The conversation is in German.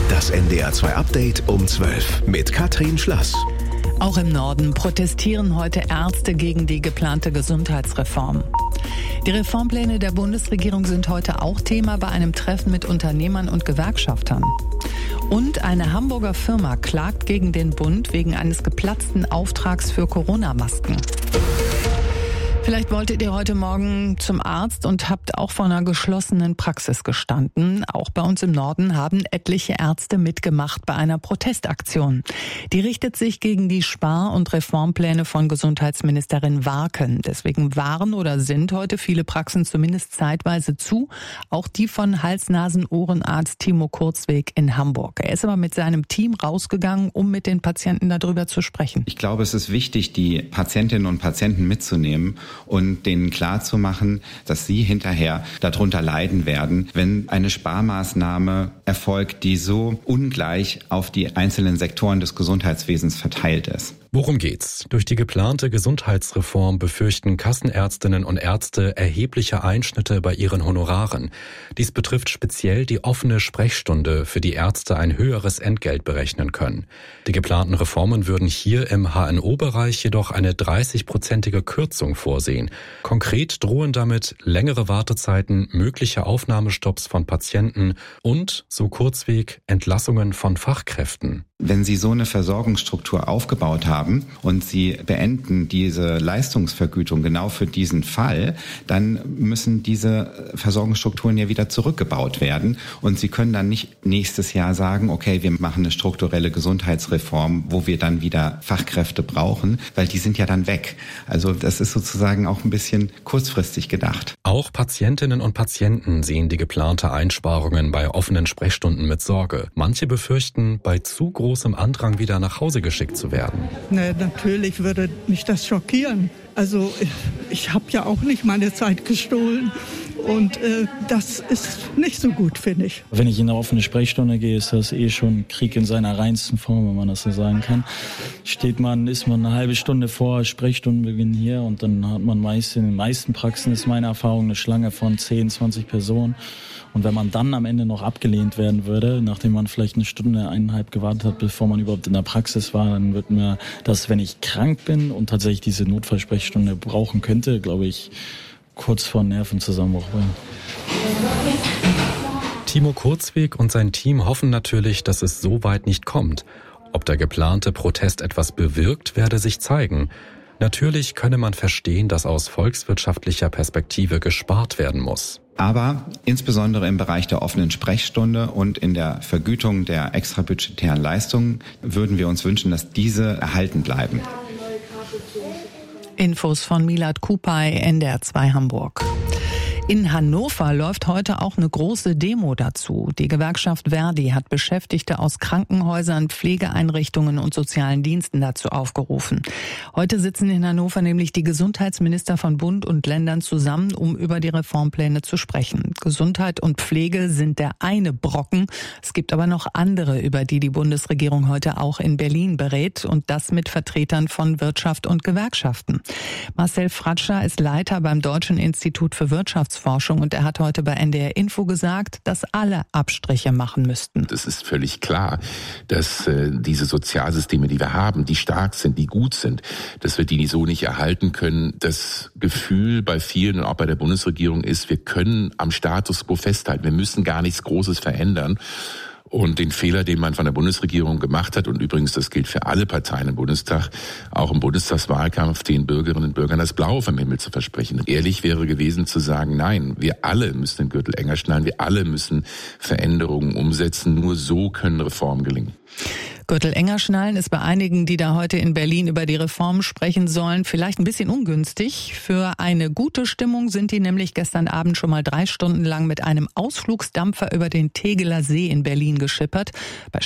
Das NDR 2 Update um 12 mit Katrin Schlass. Auch im Norden protestieren heute Ärzte gegen die geplante Gesundheitsreform. Die Reformpläne der Bundesregierung sind heute auch Thema bei einem Treffen mit Unternehmern und Gewerkschaftern. Und eine Hamburger Firma klagt gegen den Bund wegen eines geplatzten Auftrags für Corona-Masken. Vielleicht wolltet ihr heute Morgen zum Arzt und habt auch vor einer geschlossenen Praxis gestanden. Auch bei uns im Norden haben etliche Ärzte mitgemacht bei einer Protestaktion. Die richtet sich gegen die Spar- und Reformpläne von Gesundheitsministerin Warken. Deswegen waren oder sind heute viele Praxen zumindest zeitweise zu. Auch die von Hals-Nasen-Ohrenarzt Timo Kurzweg in Hamburg. Er ist aber mit seinem Team rausgegangen, um mit den Patienten darüber zu sprechen. Ich glaube, es ist wichtig, die Patientinnen und Patienten mitzunehmen und denen klarzumachen, dass sie hinterher darunter leiden werden, wenn eine Sparmaßnahme erfolgt, die so ungleich auf die einzelnen Sektoren des Gesundheitswesens verteilt ist. Worum geht's? Durch die geplante Gesundheitsreform befürchten Kassenärztinnen und Ärzte erhebliche Einschnitte bei ihren Honoraren. Dies betrifft speziell die offene Sprechstunde, für die Ärzte ein höheres Entgelt berechnen können. Die geplanten Reformen würden hier im HNO-Bereich jedoch eine 30-prozentige Kürzung vorsehen. Konkret drohen damit längere Wartezeiten, mögliche Aufnahmestopps von Patienten und, so Kurzweg, Entlassungen von Fachkräften. Wenn Sie so eine Versorgungsstruktur aufgebaut haben und Sie beenden diese Leistungsvergütung genau für diesen Fall, dann müssen diese Versorgungsstrukturen ja wieder zurückgebaut werden. Und Sie können dann nicht nächstes Jahr sagen, okay, wir machen eine strukturelle Gesundheitsreform, wo wir dann wieder Fachkräfte brauchen, weil die sind ja dann weg. Also das ist sozusagen auch ein bisschen kurzfristig gedacht. Auch Patientinnen und Patienten sehen die geplante Einsparungen bei offenen Sprechstunden mit Sorge. Manche befürchten, bei zu großem Andrang wieder nach Hause geschickt zu werden. Na, natürlich würde mich das schockieren. Also ich habe ja auch nicht meine Zeit gestohlen und das ist nicht so gut, finde ich. Wenn ich in eine offene Sprechstunde gehe, ist das schon Krieg in seiner reinsten Form, wenn man das so sagen kann. Ist man eine halbe Stunde vor Sprechstundenbeginn hier und dann hat man meist in den meisten Praxen, ist meine Erfahrung, eine Schlange von 10, 20 Personen. Und wenn man dann am Ende noch abgelehnt werden würde, nachdem man vielleicht eine Stunde, 1,5 gewartet hat, bevor man überhaupt in der Praxis war, dann wird mir das, wenn ich krank bin und tatsächlich diese Notfallsprechstunde brauchen könnte, glaube ich, kurz vor Nervenzusammenbruch bringen. Timo Kurzweg und sein Team hoffen natürlich, dass es so weit nicht kommt. Ob der geplante Protest etwas bewirkt, werde sich zeigen. Natürlich könne man verstehen, dass aus volkswirtschaftlicher Perspektive gespart werden muss. Aber insbesondere im Bereich der offenen Sprechstunde und in der Vergütung der extrabudgetären Leistungen würden wir uns wünschen, dass diese erhalten bleiben. Infos von Milad Kupay, NDR 2 Hamburg. In Hannover läuft heute auch eine große Demo dazu. Die Gewerkschaft Verdi hat Beschäftigte aus Krankenhäusern, Pflegeeinrichtungen und sozialen Diensten dazu aufgerufen. Heute sitzen in Hannover nämlich die Gesundheitsminister von Bund und Ländern zusammen, um über die Reformpläne zu sprechen. Gesundheit und Pflege sind der eine Brocken. Es gibt aber noch andere, über die die Bundesregierung heute auch in Berlin berät, und das mit Vertretern von Wirtschaft und Gewerkschaften. Marcel Fratscher ist Leiter beim Deutschen Institut für Wirtschaftsforschung und er hat heute bei NDR Info gesagt, dass alle Abstriche machen müssten. Es ist völlig klar, dass diese Sozialsysteme, die wir haben, die stark sind, die gut sind, dass wir die so nicht erhalten können. Das Gefühl bei vielen und auch bei der Bundesregierung ist, wir können am Status quo festhalten. Wir müssen gar nichts Großes verändern. Und den Fehler, den man von der Bundesregierung gemacht hat, und übrigens das gilt für alle Parteien im Bundestag, auch im Bundestagswahlkampf den Bürgerinnen und Bürgern das Blaue vom Himmel zu versprechen. Ehrlich wäre gewesen zu sagen, nein, wir alle müssen den Gürtel enger schnallen, wir alle müssen Veränderungen umsetzen, nur so können Reformen gelingen. Gürtel enger schnallen ist bei einigen, die da heute in Berlin über die Reformen sprechen sollen, vielleicht ein bisschen ungünstig. Für eine gute Stimmung sind die nämlich gestern Abend schon mal 3 Stunden lang mit einem Ausflugsdampfer über den Tegeler See in Berlin geschippert. Bei